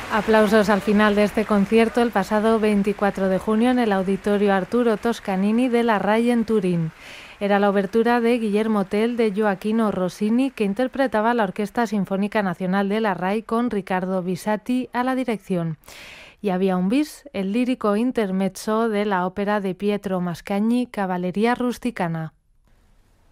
Aplausos al final de este concierto el pasado 24 de junio en el Auditorio Arturo Toscanini de la RAI en Turín. Era la obertura de Guillermo Tell de Gioachino Rossini, que interpretaba la Orquesta Sinfónica Nacional de la RAI con Riccardo Bisatti a la dirección. Y había un bis, el lírico intermezzo de la ópera de Pietro Mascagni, Cavalleria Rusticana.